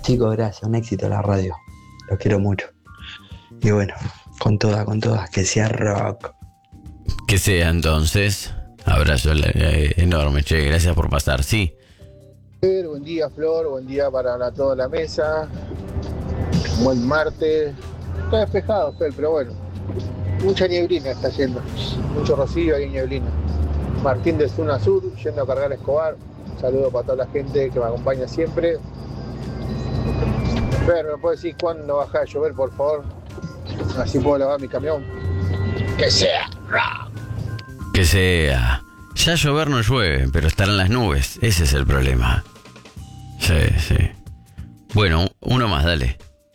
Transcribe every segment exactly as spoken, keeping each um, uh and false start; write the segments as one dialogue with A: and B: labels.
A: Chicos, gracias, un éxito la radio. Los quiero mucho. Y bueno, con toda, con todas, que sea rock.
B: Que sea entonces. Abrazo eh, enorme, che, gracias por pasar, sí.
C: Buen día, Flor, buen día para la, toda la mesa. Buen martes. Está despejado, Fel, pero bueno. Mucha nieblina está yendo. Mucho rocío y nieblina. Martín de Zona Sur, yendo a cargar a Escobar. Un saludo para toda la gente que me acompaña siempre. Pero, ¿me puedes decir cuándo baja a llover, por favor? Así puedo lavar mi camión. Que sea rock.
B: Que sea. Ya llover no llueve, pero estarán las nubes. Ese es el problema. Sí, sí. Bueno, uno más, dale.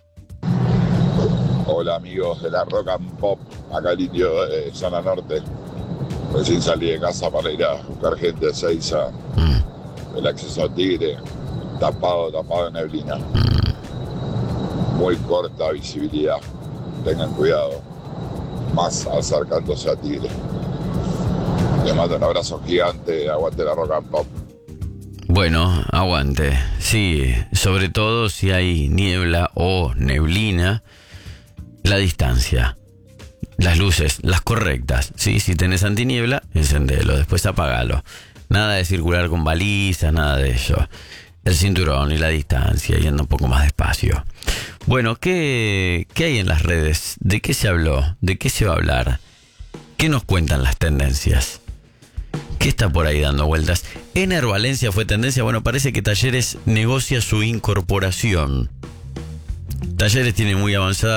D: Hola amigos de la Rock and Pop, acá el indio de Zona Norte. Recién salí de casa para ir a buscar gente a Seiza. Mm. El acceso a Tigre, tapado, tapado de neblina. Mm. Muy corta visibilidad. Tengan cuidado. Más acercándose a Tigre. Les mando un abrazo gigante, aguante la Rock and Pop.
B: Bueno, aguante. Sí, sobre todo si hay niebla o neblina, la distancia, las luces, las correctas. Sí, si tenés antiniebla, encendelo, después apagalo. Nada de circular con balizas, nada de eso. El cinturón y la distancia, yendo un poco más despacio. Bueno, ¿qué, qué hay en las redes? ¿De qué se habló? ¿De qué se va a hablar? ¿Qué nos cuentan las tendencias? ¿Qué está por ahí dando vueltas? Ener Valencia fue tendencia. Bueno, parece que Talleres negocia su incorporación. Talleres tiene muy avanzada